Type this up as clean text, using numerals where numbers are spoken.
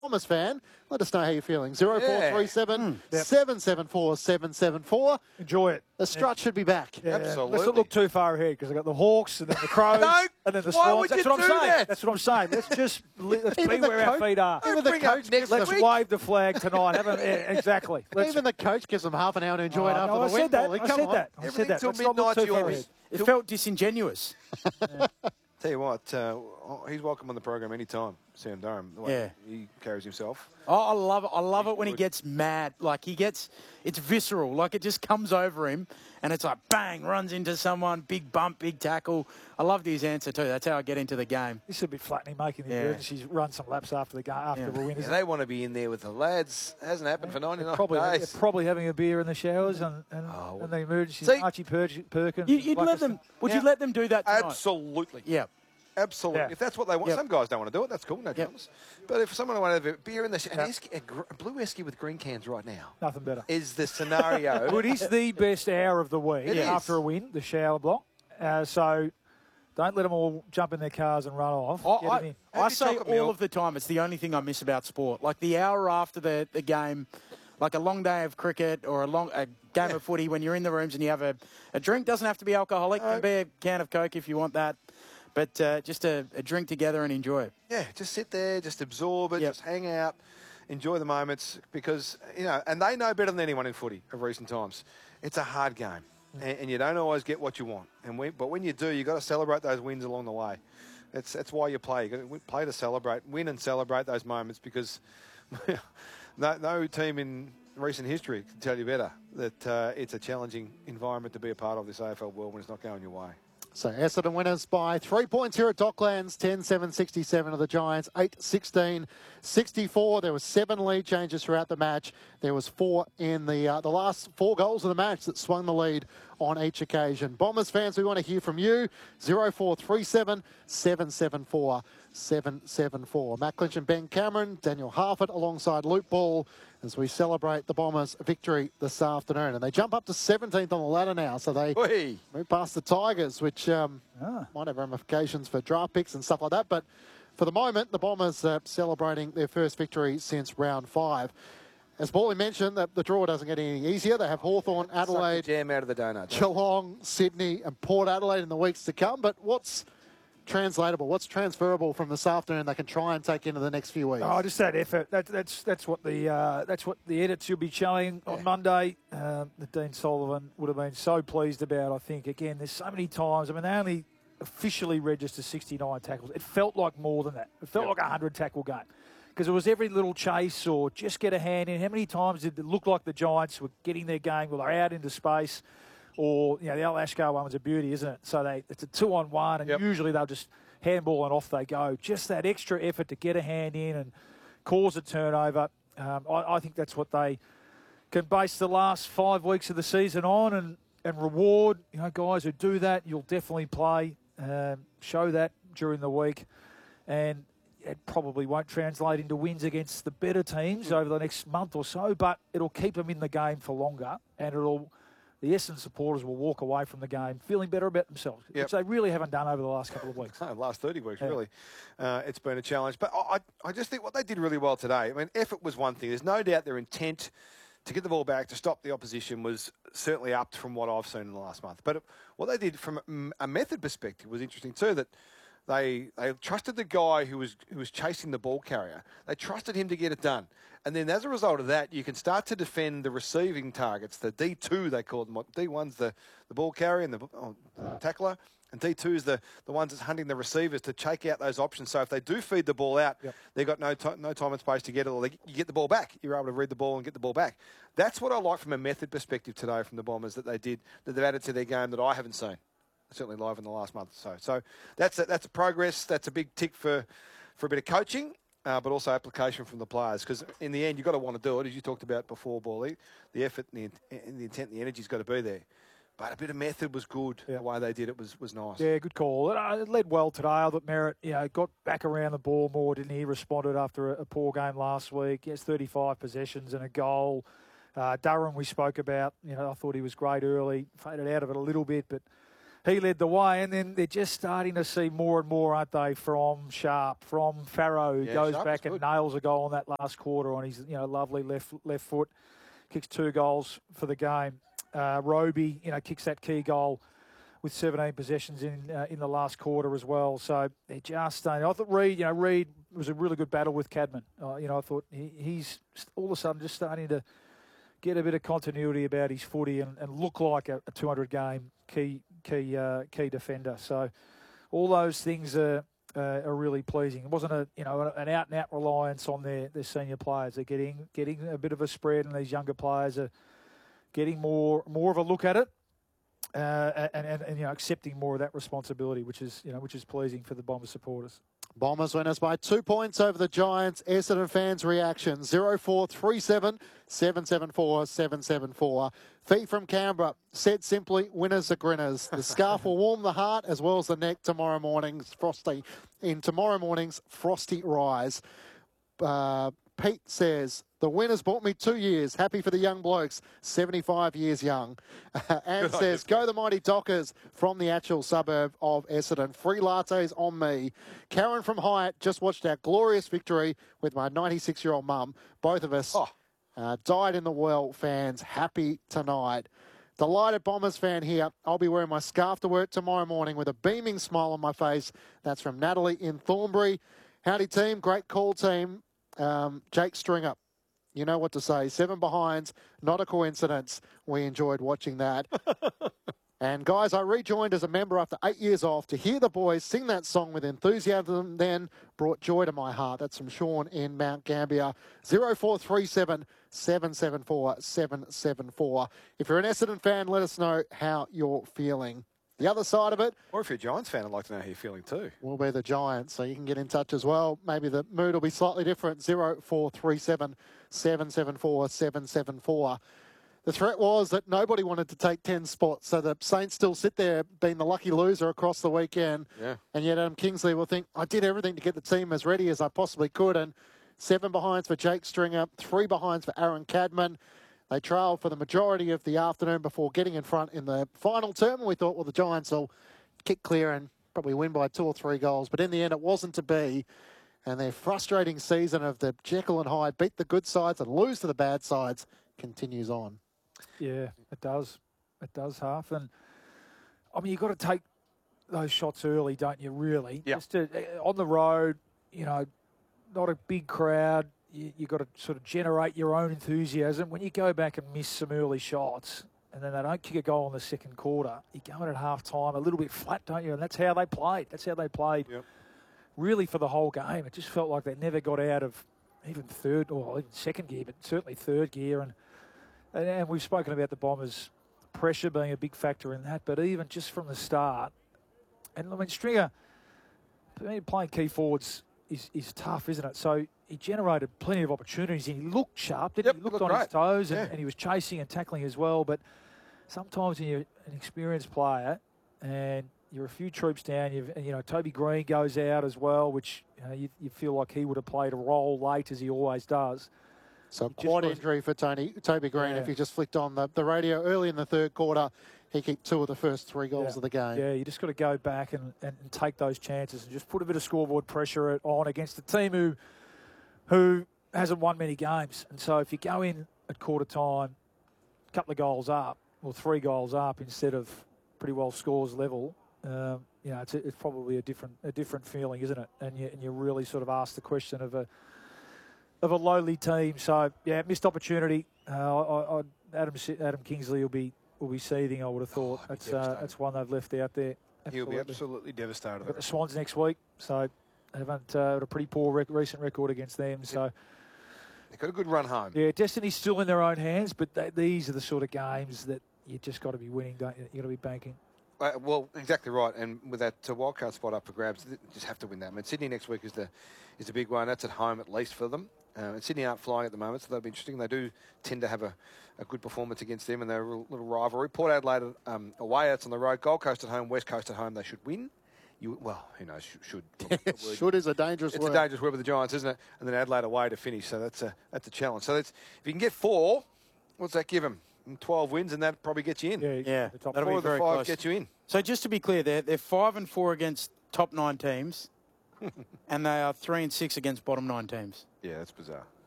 Bombers fan, let us know how you're feeling. 0437 774 774. Enjoy it. The strut should be back. Yeah, Absolutely. let's not look too far ahead because I've got the Hawks and then the Crows No, and then the why Swans. would That's you what I'm do saying. that? That's what I'm saying. Let's be Even the where our coach- feet are. Even the Bring up coach, next Let's week. wave the flag tonight. Exactly. even the coach gives them half an hour to enjoy it after I the win. said that. Paulie. I Come said on. that. I said Everything that. till Let's not look midnight, too far yours. ahead. It felt disingenuous. Tell you what, he's welcome on the program anytime, Sam Durham. The way he carries himself. Oh, I love it. I love it when he gets mad. Like, it's visceral. Like, it just comes over him, and it's like, bang, runs into someone, big bump, big tackle. I loved his answer, too. That's how I get into the game. This is a bit flattening, making the emergencies run some laps after the game, after the win. Yeah, they want to be in there with the lads. Hasn't happened for 99 days. Probably having a beer in the showers and the emergencies. See, Archie Perkins. You'd let them. Would you let them do that tonight? Absolutely. Yeah. Absolutely. Yeah. If that's what they want. Some guys don't want to do it. That's cool. No dramas. But if someone wanted to have a beer in the a blue esky with green cans right now Nothing better. is the scenario. Well, it is the best hour of the week after a win, the shower block. So don't let them all jump in their cars and run off. Get them in. I say all of the time, it's the only thing I miss about sport. Like the hour after the game, like a long day of cricket or a game of footy, when you're in the rooms and you have a drink, doesn't have to be alcoholic. It can be a can of Coke if you want that. But just a drink together and enjoy it. Yeah, just sit there, just absorb it, just hang out, enjoy the moments because, and they know better than anyone in footy of recent times. It's a hard game and you don't always get what you want. But when you do, you've got to celebrate those wins along the way. That's why you play. You've got to play to celebrate, win and celebrate those moments because no team in recent history can tell you better that it's a challenging environment to be a part of this AFL world when it's not going your way. So Essendon winners by 3 points here at Docklands, 10-7-67 of the Giants, 8-16-64. There was 7 lead changes throughout the match. There was 4 in the last 4 goals of the match that swung the lead on each occasion. Bombers fans, we want to hear from you. 0437 774 774. Matt Clinch and Ben Cameron, Daniel Harford alongside Luke Ball as we celebrate the Bombers' victory this afternoon. And they jump up to 17th on the ladder now, so they move past the Tigers, which might have ramifications for draft picks and stuff like that. But for the moment, the Bombers are celebrating their first victory since round 5. As Paulie mentioned, the draw doesn't get any easier. They have Hawthorn, Adelaide, jam out of the donut, Geelong, Sydney and Port Adelaide in the weeks to come. But what's translatable, what's transferable from this afternoon they can try and take into the next few weeks? Oh, just that effort. That's what the edits you'll be showing on Monday. That Dean Sullivan would have been so pleased about. I think again, there's so many times. I mean, they only officially registered 69 tackles. It felt like more than that. It felt like a 100 tackle game because it was every little chase or just get a hand in. How many times did it look like the Giants were getting their game? Well, they're out into space. Or, the Al Ashkar one was a beauty, isn't it? So it's a 2-on-1, and usually they'll just handball and off they go. Just that extra effort to get a hand in and cause a turnover. I think that's what they can base the last 5 weeks of the season on and reward guys who do that. You'll definitely play, show that during the week. And it probably won't translate into wins against the better teams over the next month or so, but it'll keep them in the game for longer, and the Essendon supporters will walk away from the game feeling better about themselves, which they really haven't done over the last couple of weeks. No, last 30 weeks, really. It's been a challenge. But I just think what they did really well today, I mean, effort was one thing. There's no doubt their intent to get the ball back, to stop the opposition was certainly upped from what I've seen in the last month. But what they did from a method perspective was interesting too, that they trusted the guy who was chasing the ball carrier. They trusted him to get it done. And then as a result of that, you can start to defend the receiving targets, the D2 they call them. D1's the ball carrier and the tackler, and D2 is the ones that's hunting the receivers to check out those options. So if they do feed the ball out, they've got no time and space to get it, or you get the ball back. You're able to read the ball and get the ball back. That's what I like from a method perspective today from the Bombers that they've added to their game that I haven't seen. Certainly live in the last month or so. So that's a progress. That's a big tick for a bit of coaching, but also application from the players. Because in the end, you've got to want to do it, as you talked about before, Bally. The effort and the intent and the energy's got to be there. But a bit of method was good. The way they did it was nice. Yeah, good call. It led well today. Albert Merritt, got back around the ball more, didn't he? Responded after a poor game last week. He has 35 possessions and a goal. Durham we spoke about. I thought he was great early. Faded out of it a little bit, but he led the way, and then they're just starting to see more and more, aren't they, from Sharp, from Farrow, who goes Sharp back was and good. nails a goal on that last quarter on his lovely left foot, kicks 2 goals for the game. Roby, kicks that key goal with 17 possessions in the last quarter as well. So they're just starting. I thought Reed was a really good battle with Cadman. I thought he's all of a sudden just starting to get a bit of continuity about his footy and look like a 200-game key defender. So all those things are really pleasing. It wasn't an out-and-out reliance on their senior players. They're getting a bit of a spread, and these younger players are getting more of a look at it. And accepting more of that responsibility, which is pleasing for the Bombers supporters. Bombers winners by 2 points over the Giants. Essendon fans' reaction 0437 774 774. Fee from Canberra said simply, winners are grinners. The scarf will warm the heart as well as the neck tomorrow morning's frosty rise. Pete says, the winners bought me 2 years. Happy for the young blokes, 75 years young. And says, go the mighty Dockers from the actual suburb of Essendon. Free lattes on me. Karen from Hyatt just watched our glorious victory with my 96-year-old mum. Both of us died in the well, fans. Happy tonight. Delighted Bombers fan here. I'll be wearing my scarf to work tomorrow morning with a beaming smile on my face. That's from Natalie in Thornbury. Howdy team, great call team. Jake Stringer, you know what to say. 7 behinds, not a coincidence. We enjoyed watching that. And guys, I rejoined as a member after 8 years off. To hear the boys sing that song with enthusiasm then brought joy to my heart. That's from Sean in Mount Gambier. 0437 774 774. If you're an Essendon fan, let us know how you're feeling. The other side of it, Or if you're a Giants fan, I'd like to know how you're feeling too. will be the Giants, so you can get in touch as well. Maybe the mood will be slightly different. 0437 774 774. The threat was that nobody wanted to take 10 spots, so the Saints still sit there being the lucky loser across the weekend. Yeah. And yet Adam Kingsley will think, I did everything to get the team as ready as I possibly could. And 7 behinds for Jake Stringer, 3 behinds for Aaron Cadman. They trailed for the majority of the afternoon before getting in front in the final term. We thought, well, the Giants will kick clear and probably win by 2 or 3 goals. But in the end, it wasn't to be. And their frustrating season of the Jekyll and Hyde, beat the good sides and lose to the bad sides, continues on. Yeah, it does. It does, Half. And, I mean, you've got to take those shots early, don't you, really? Yeah. Just on the road, not a big crowd. You've got to sort of generate your own enthusiasm. When you go back and miss some early shots and then they don't kick a goal in the second quarter, you go in at half-time a little bit flat, don't you? And that's how they played. Yep. Really for the whole game. It just felt like they never got out of even third or even second gear, but certainly third gear. And we've spoken about the Bombers' pressure being a big factor in that, but even just from the start, and I mean, Stringer, playing key forwards is tough, isn't it? So he generated plenty of opportunities and he looked sharp, didn't he? He looked on his toes and he was chasing and tackling as well. But sometimes when you're an experienced player and you're a few troops down, Toby Green goes out as well, which you feel like he would have played a role late as he always does. So quad injury for Toby Green. Yeah. If you just flicked on the radio early in the third quarter, he kicked 2 of the first 3 goals of the game. Yeah, you just got to go back and take those chances and just put a bit of scoreboard pressure on against a team who hasn't won many games. And so if you go in at quarter time, a couple of goals up or 3 goals up instead of pretty well scores level, it's probably a different feeling, isn't it? And you really sort of ask the question of a lowly team. So yeah, missed opportunity. Adam Kingsley will be seething, I would have thought. That's one they've left out there. He'll be absolutely devastated. We've got the Swans next week, so they haven't had a pretty poor recent record against them. So they've got a good run home. yeah, destiny's still in their own hands, but these are the sort of games that you just got to be winning, don't you? You got to be banking. Well, exactly right. And with that wildcard spot up for grabs, you just have to win that. I mean, Sydney next week is the big one. That's at home at least for them. And Sydney aren't flying at the moment, so that'll be interesting. They do tend to have a good performance against them, and they're a little rivalry. Port Adelaide away, that's on the road. Gold Coast at home, West Coast at home. They should win. Well, who knows? Should. Should is a dangerous word. It's a dangerous word with the Giants, isn't it? And then Adelaide away to finish, so that's a challenge. So if you can get 4, what's that give them? 12 wins, and that probably gets you in. Yeah, Yeah, the top that'll Four be of the very 5 close. get you in. So just to be clear, they're 5-4 against top 9 teams, and they are 3-6 against bottom 9 teams. Yeah, that's bizarre.